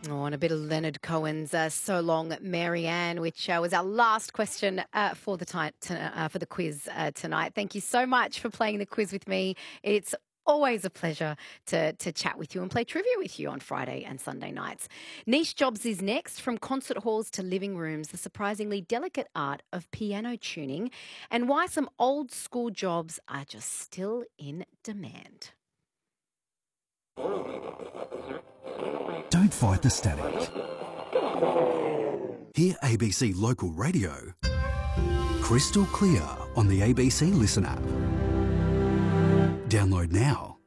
Oh, and a bit of Leonard Cohen's "So Long, Marianne," which was our last question for the quiz tonight. Thank you so much for playing the quiz with me. It's always a pleasure to chat with you and play trivia with you on Friday and Sunday nights. Niche Jobs is next. From concert halls to living rooms, the surprisingly delicate art of piano tuning, and why some old school jobs are just still in demand. Don't fight the static. Hear ABC Local Radio crystal clear on the ABC Listen app. Download now.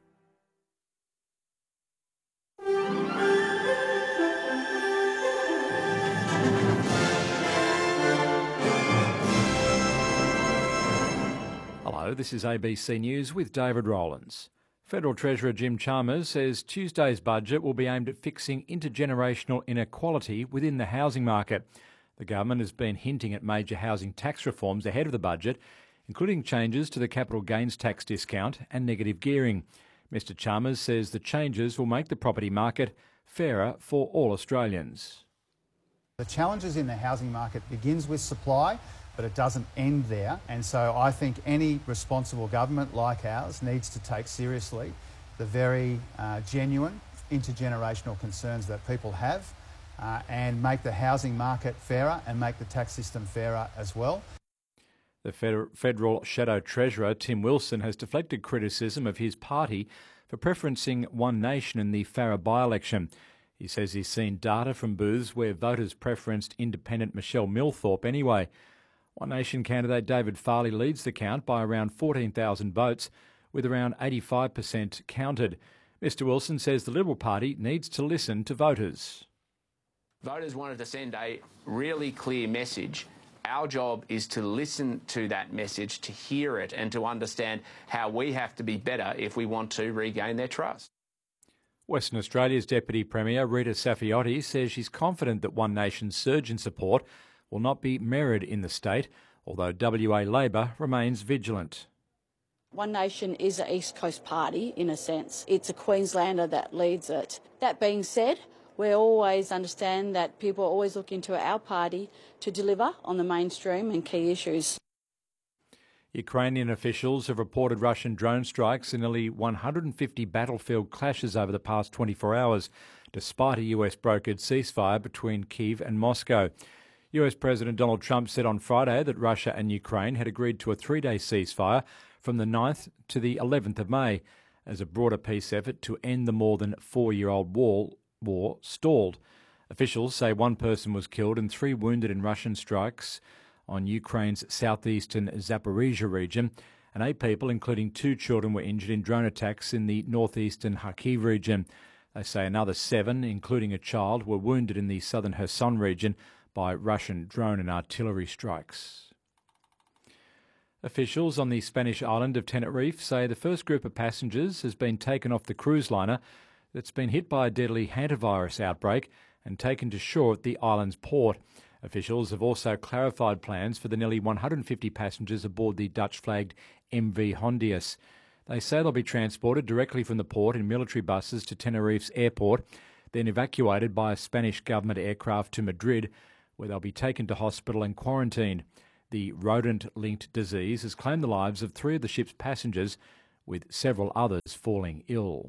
Hello, this is ABC News with David Rowlands. Federal Treasurer Jim Chalmers says Tuesday's budget will be aimed at fixing intergenerational inequality within the housing market. The government has been hinting at major housing tax reforms ahead of the budget, including changes to the capital gains tax discount and negative gearing. Mr Chalmers says the changes will make the property market fairer for all Australians. The challenges in the housing market begins with supply, but it doesn't end there. And so I think any responsible government like ours needs to take seriously the very genuine intergenerational concerns that people have and make the housing market fairer and make the tax system fairer as well. The federal shadow treasurer, Tim Wilson, has deflected criticism of his party for preferencing One Nation in the Farrer by-election. He says he's seen data from booths where voters preferenced independent Michelle Millthorpe anyway. One Nation candidate David Farley leads the count by around 14,000 votes, with around 85% counted. Mr Wilson says the Liberal Party needs to listen to voters. Voters wanted to send a really clear message. Our job is to listen to that message, to hear it, and to understand how we have to be better if we want to regain their trust. Western Australia's Deputy Premier Rita Saffioti says she's confident that One Nation's surge in support will not be mirrored in the state, although WA Labor remains vigilant. One Nation is an East Coast party, in a sense. It's a Queenslander that leads it. That being said, we always understand that people are always looking to our party to deliver on the mainstream and key issues. Ukrainian officials have reported Russian drone strikes and nearly 150 battlefield clashes over the past 24 hours, despite a US brokered ceasefire between Kyiv and Moscow. US President Donald Trump said on Friday that Russia and Ukraine had agreed to a 3-day ceasefire from the 9th to the 11th of May as a broader peace effort to end the more than 4-year-old war stalled. Officials say one person was killed and 3 wounded in Russian strikes on Ukraine's southeastern Zaporizhzhia region, and 8 people, including 2 children, were injured in drone attacks in the northeastern Kharkiv region. They say another 7, including a child, were wounded in the southern Kherson region by Russian drone and artillery strikes. Officials on the Spanish island of Tenerife say the first group of passengers has been taken off the cruise liner that's been hit by a deadly hantavirus outbreak and taken to shore at the island's port. Officials have also clarified plans for the nearly 150 passengers aboard the Dutch-flagged MV Hondius. They say they'll be transported directly from the port in military buses to Tenerife's airport, then evacuated by a Spanish government aircraft to Madrid, where they'll be taken to hospital and quarantined. The rodent-linked disease has claimed the lives of 3 of the ship's passengers, with several others falling ill.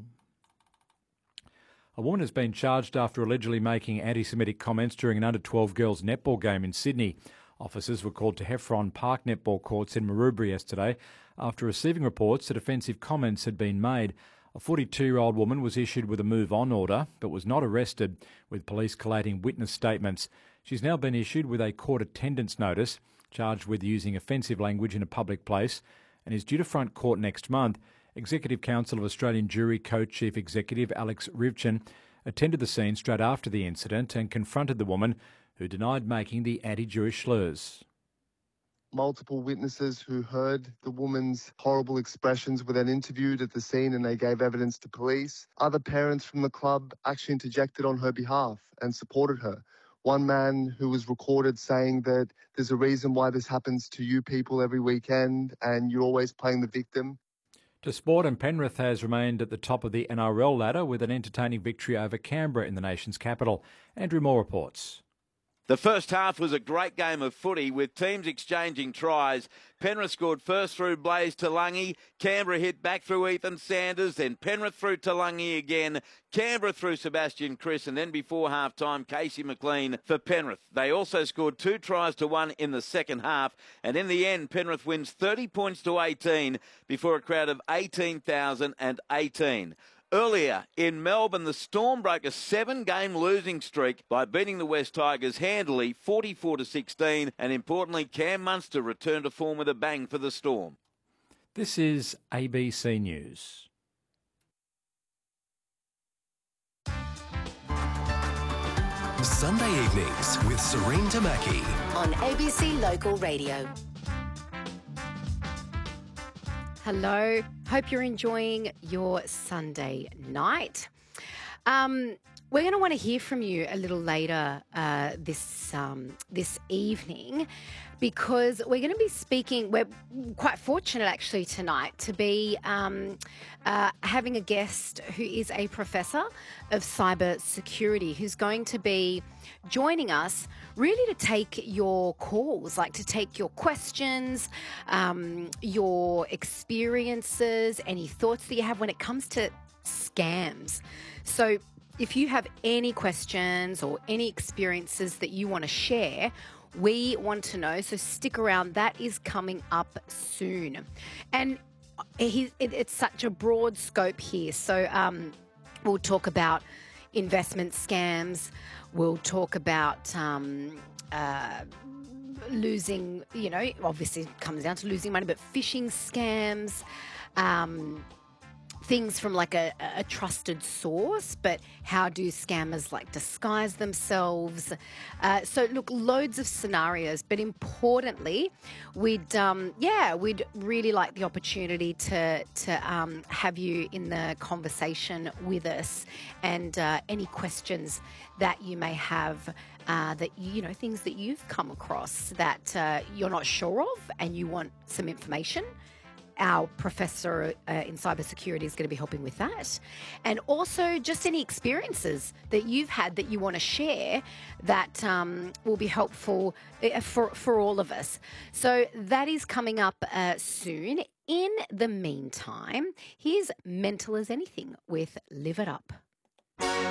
A woman has been charged after allegedly making anti-Semitic comments during an under-12 girls netball game in Sydney. Officers were called to Heffron Park netball courts in Maroubra yesterday after receiving reports that offensive comments had been made. A 42-year-old woman was issued with a move-on order but was not arrested, with police collating witness statements. She's now been issued with a court attendance notice, charged with using offensive language in a public place, and is due to front court next month. Executive Council of Australian Jury Co-Chief Executive Alex Rivchin attended the scene straight after the incident and confronted the woman, who denied making the anti-Jewish slurs. Multiple witnesses who heard the woman's horrible expressions were then interviewed at the scene and they gave evidence to police. Other parents from the club actually interjected on her behalf and supported her. One man who was recorded saying that there's a reason why this happens to you people every weekend and you're always playing the victim. To sport, and Penrith has remained at the top of the NRL ladder with an entertaining victory over Canberra in the nation's capital. Andrew Moore reports. The first half was a great game of footy with teams exchanging tries. Penrith scored first through Blaze Talangi. Canberra hit back through Ethan Sanders. Then Penrith through Talangi again. Canberra through Sebastian Chris. And then before half-time, Casey McLean for Penrith. They also scored 2 tries to 1 in the second half. And in the end, Penrith wins 30 points to 18 before a crowd of 18,018. Earlier in Melbourne, the Storm broke a 7-game losing streak by beating the West Tigers handily 44-16, and importantly, Cam Munster returned to form with a bang for the Storm. This is ABC News. Sunday evenings with Serene Tamaki on ABC Local Radio. Hello. Hope you're enjoying your Sunday night. We're going to want to hear from you a little later this evening, because we're going to be speaking. We're quite fortunate actually tonight to be having a guest who is a professor of cyber security, who's going to be joining us really to take your calls, like to take your questions, your experiences, any thoughts that you have when it comes to scams. So if you have any questions or any experiences that you want to share, we want to know. So stick around. That is coming up soon. And it's such a broad scope here. So we'll talk about investment scams. We'll talk about losing, obviously it comes down to losing money, but phishing scams, things from like a trusted source, but how do scammers like disguise themselves? So look, loads of scenarios, but importantly, we'd really like the opportunity to have you in the conversation with us, and any questions that you may have, that things that you've come across that you're not sure of and you want some information. Our professor in cybersecurity is going to be helping with that. And also just any experiences that you've had that you want to share that will be helpful for all of us. So that is coming up soon. In the meantime, here's Mental as Anything with Live It Up.